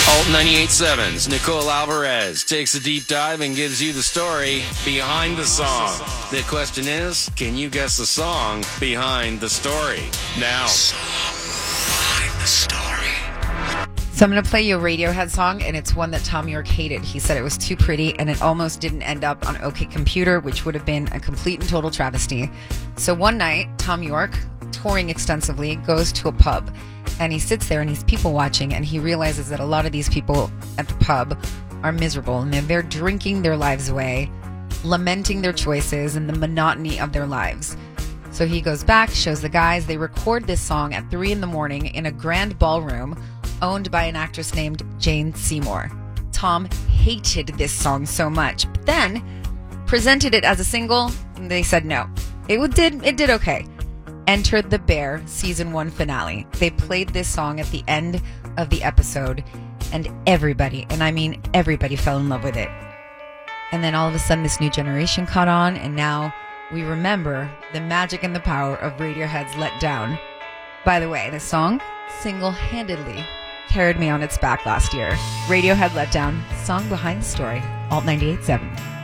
Alt 98.7's Nicole Alvarez takes a deep dive and gives you the story behind the song. The question is, can you guess the song behind the story? Now. Behind the story. So I'm going to play you a Radiohead song, and it's one that Tom York hated. He said it was too pretty, and it almost didn't end up on OK Computer, which would have been a complete and total travesty. So one night, Tom York, touring extensively, goes to a pub. And he sits there and he's people watching, and he realizes that a lot of these people at the pub are miserable, and they're drinking their lives away, lamenting their choices and the monotony of their lives. So he goes back, shows the guys. They record this song at 3 a.m. in a grand ballroom owned by an actress named Jane Seymour. Tom hated this song so much, but then presented it as a single, and they said no. It did okay. Enter the Bear Season 1 finale. They played this song at the end of the episode, and everybody, and I mean everybody, fell in love with it. And then all of a sudden this new generation caught on, and now we remember the magic and the power of Radiohead's Let Down. By the way, this song single-handedly carried me on its back last year. Radiohead Let Down, song behind the story, Alt 98.7.